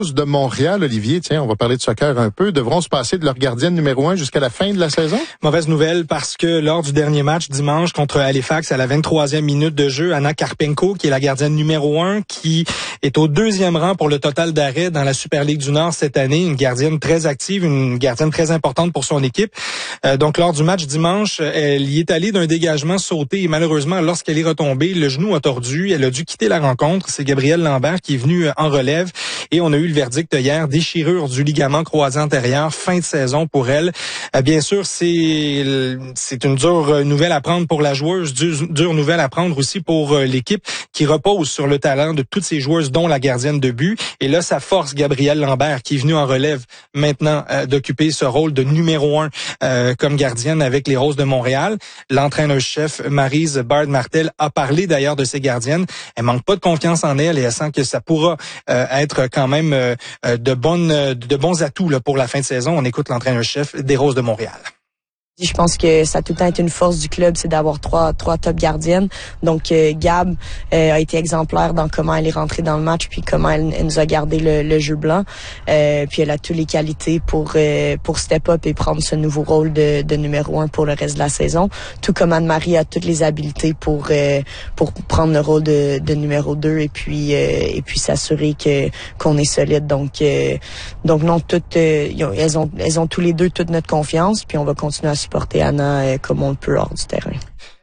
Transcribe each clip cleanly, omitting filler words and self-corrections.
de Montréal, Olivier, tiens, on va parler de soccer un peu, devront se passer de leur gardienne numéro 1 jusqu'à la fin de la saison? Mauvaise nouvelle parce que lors du dernier match dimanche contre Halifax à la 23e minute de jeu, Anna Karpenko, qui est la gardienne numéro 1, qui est au 2e rang pour le total d'arrêts dans la Super Ligue du Nord cette année, une gardienne très active, une gardienne très importante pour son équipe. Donc lors du match dimanche, elle y est allée d'un dégagement sauté et malheureusement, lorsqu'elle est retombée, le genou a tordu, elle a dû quitter la rencontre. C'est Gabrielle Lambert qui est venue en relève et on a eu le verdict hier, déchirure du ligament croisé antérieur, fin de saison pour elle. Bien sûr, c'est une dure nouvelle à prendre pour la joueuse, dure nouvelle à prendre aussi pour l'équipe qui repose sur le talent de toutes ces joueuses, dont la gardienne de but. Et là, ça force Gabrielle Lambert, qui est venue en relève maintenant, d'occuper ce rôle de numéro 1 comme gardienne avec les Roses de Montréal. L'entraîneur-chef Maryse Bard-Martel a parlé d'ailleurs de ses gardiennes. Elle manque pas de confiance en elle et elle sent que ça pourra être quand même de bons atouts là, pour la fin de saison. On écoute l'entraîneur-chef des Roses de Montréal. Je pense que ça a tout le temps été une force du club, c'est d'avoir trois top gardiennes. Donc Gab a été exemplaire dans comment elle est rentrée dans le match, puis comment elle nous a gardé le jeu blanc. Puis elle a toutes les qualités pour step up et prendre ce nouveau rôle de numéro 1 pour le reste de la saison. Tout comme Anne-Marie a toutes les habiletés pour prendre le rôle de numéro 2 et puis s'assurer qu'on est solide. Donc non, toutes elles ont tous les deux toute notre confiance, puis on va continuer à supporter Anna comme on le peut hors du terrain.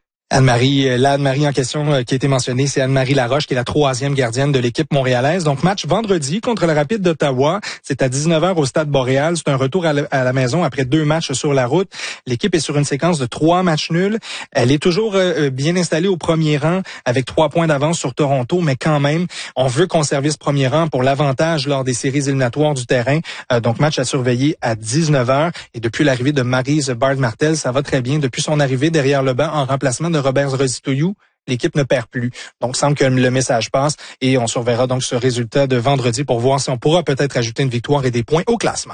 Anne-Marie en question qui a été mentionnée, c'est Anne-Marie Laroche, qui est la 3e gardienne de l'équipe montréalaise. Donc, match vendredi contre le Rapide d'Ottawa. C'est à 19h au Stade Boréal. C'est un retour à la maison après 2 matchs sur la route. L'équipe est sur une séquence de 3 matchs nuls. Elle est toujours bien installée au premier rang avec 3 points d'avance sur Toronto, mais quand même, on veut conserver ce premier rang pour l'avantage lors des séries éliminatoires du terrain. Donc, match à surveiller à 19h. Et depuis l'arrivée de Maryse Bard-Martel, ça va très bien. Depuis son arrivée derrière le banc en remplacement de Robert Rositoyou, l'équipe ne perd plus. Donc, il semble que le message passe et on surveillera donc ce résultat de vendredi pour voir si on pourra peut-être ajouter une victoire et des points au classement.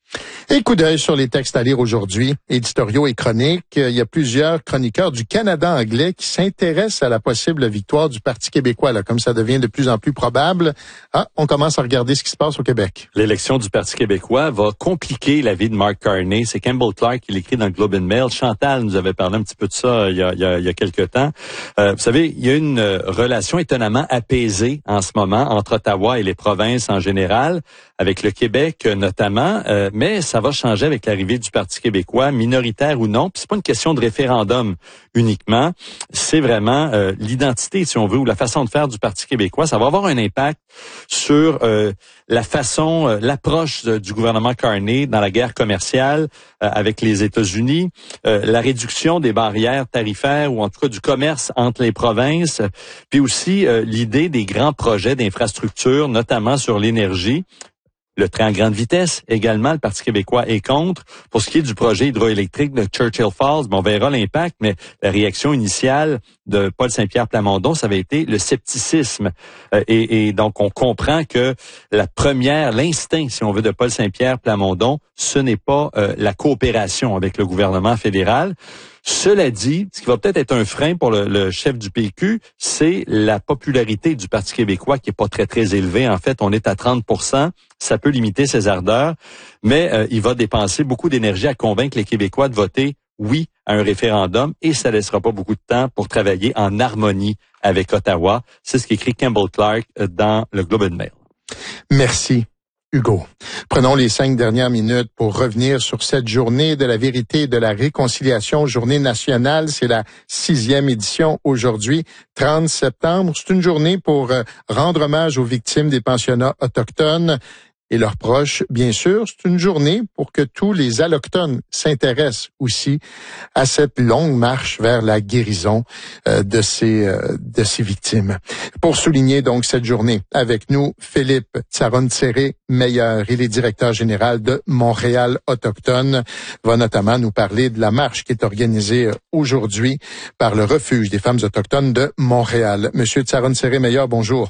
Et coup d'œil sur les textes à lire aujourd'hui, éditoriaux et chroniques. Il y a plusieurs chroniqueurs du Canada anglais qui s'intéressent à la possible victoire du Parti québécois, là, comme ça devient de plus en plus probable. On commence à regarder ce qui se passe au Québec. L'élection du Parti québécois va compliquer la vie de Mark Carney. C'est Campbell Clark qui l'écrit dans le Globe and Mail. Chantal nous avait parlé un petit peu de ça il y a quelques temps. Vous savez, il y a une relation étonnamment apaisée en ce moment entre Ottawa et les provinces en général, avec le Québec notamment, mais ça va changer avec l'arrivée du Parti québécois, minoritaire ou non. Puis c'est pas une question de référendum uniquement, c'est vraiment l'identité, si on veut, ou la façon de faire du Parti québécois. Ça va avoir un impact sur la façon, l'approche du gouvernement Carney dans la guerre commerciale avec les États-Unis, la réduction des barrières tarifaires ou en tout cas du commerce entre les provinces, puis aussi l'idée des grands projets d'infrastructure, notamment sur l'énergie. Le train à grande vitesse, également, le Parti québécois est contre. Pour ce qui est du projet hydroélectrique de Churchill Falls, on verra l'impact, mais la réaction initiale de Paul Saint-Pierre Plamondon, ça avait été le scepticisme. Et donc, on comprend que l'instinct, si on veut, de Paul Saint-Pierre Plamondon, ce n'est pas la coopération avec le gouvernement fédéral. Cela dit, ce qui va peut-être être un frein pour le chef du PQ, c'est la popularité du Parti québécois qui est pas très, très élevée. En fait, on est à 30%. Ça peut limiter ses ardeurs, mais il va dépenser beaucoup d'énergie à convaincre les Québécois de voter oui à un référendum et ça laissera pas beaucoup de temps pour travailler en harmonie avec Ottawa. C'est ce qu'écrit Campbell Clark dans le Globe and Mail. Merci, Hugo. Prenons les 5 dernières minutes pour revenir sur cette journée de la vérité et de la réconciliation, journée nationale. C'est la 6e édition aujourd'hui, 30 septembre. C'est une journée pour rendre hommage aux victimes des pensionnats autochtones et leurs proches, bien sûr. C'est une journée pour que tous les allochtones s'intéressent aussi à cette longue marche vers la guérison de ces victimes. Pour souligner donc cette journée, avec nous, Philippe Tsarontsere-Meyer, il est directeur général de Montréal Autochtone, va notamment nous parler de la marche qui est organisée aujourd'hui par le Refuge des femmes autochtones de Montréal. Monsieur Tsarontsere-Meyer, bonjour.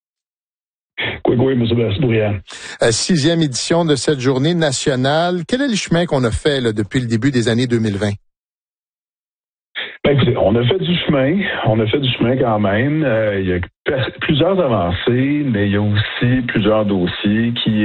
Oui, M. Bourrière. 6e édition de cette journée nationale. Quel est le chemin qu'on a fait là, depuis le début des années 2020? Ben, écoutez, on a fait du chemin quand même. Il y a plusieurs avancées, mais il y a aussi plusieurs dossiers qui